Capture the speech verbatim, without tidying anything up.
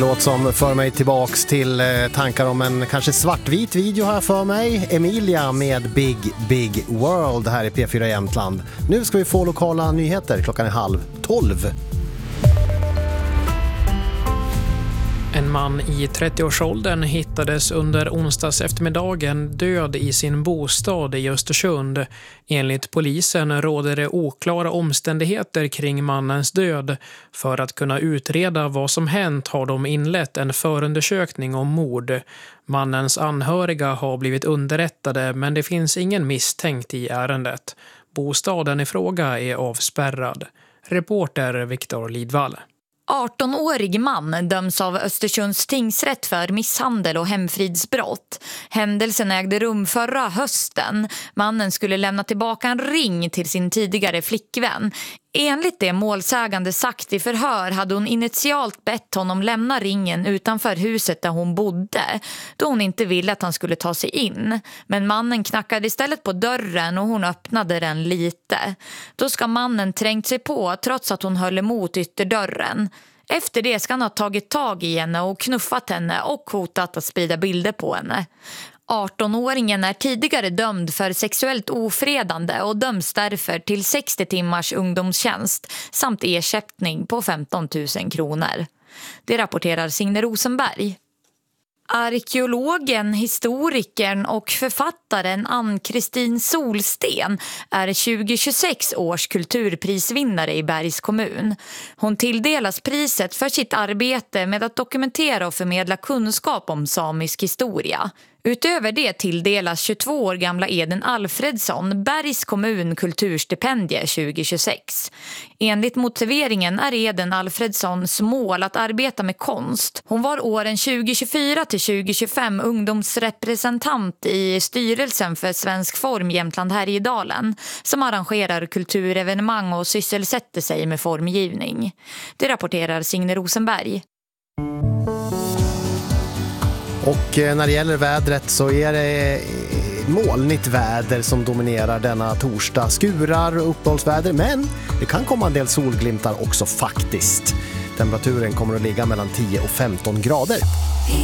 Låt som för mig tillbaks till tankar om en kanske svartvit video här för mig. Emilia med Big Big World här i P fyra Jämtland. Nu ska vi få lokala nyheter, klockan är halv tolv. En man i trettioårsåldern hittades under onsdags eftermiddagen död i sin bostad i Östersund. Enligt polisen råder det oklara omständigheter kring mannens död. För att kunna utreda vad som hänt har de inlett en förundersökning om mord. Mannens anhöriga har blivit underrättade, men det finns ingen misstänkt i ärendet. Bostaden i fråga är avspärrad. Reporter Viktor Lidvall. arton-årig man döms av Östersunds tingsrätt för misshandel och hemfridsbrott. Händelsen ägde rum förra hösten. Mannen skulle lämna tillbaka en ring till sin tidigare flickvän. Enligt det målsägande sagt i förhör hade hon initialt bett honom lämna ringen utanför huset där hon bodde, då hon inte ville att han skulle ta sig in. Men mannen knackade istället på dörren och hon öppnade den lite. Då ska mannen trängt sig på trots att hon höll emot ytterdörren. Efter det ska han ha tagit tag i henne och knuffat henne och hotat att sprida bilder på henne. arton-åringen är tidigare dömd för sexuellt ofredande och döms därför till sextio timmars ungdomstjänst samt ersättning på femton tusen kronor. Det rapporterar Signe Rosenberg. Arkeologen, historikern och författaren Ann-Kristin Solsten är tjugohundratjugosex års kulturprisvinnare i Bergs kommun. Hon tilldelas priset för sitt arbete med att dokumentera och förmedla kunskap om samisk historia. Utöver det tilldelas tjugotvå år gamla Eden Alfredsson Bergs kommun kulturstipendie tjugohundratjugosex. Enligt motiveringen är Eden Alfredssons mål att arbeta med konst. Hon var åren tjugohundratjugofyra till tjugohundratjugofem ungdomsrepresentant i styrelsen för Svensk Form Jämtland Härjedalen, som arrangerar kulturevenemang och sysselsätter sig med formgivning. Det rapporterar Signe Rosenberg. Och när det gäller vädret så är det molnigt väder som dominerar denna torsdag. Skurar och uppehållsväder, men det kan komma en del solglimtar också faktiskt. Temperaturen kommer att ligga mellan tio och femton grader.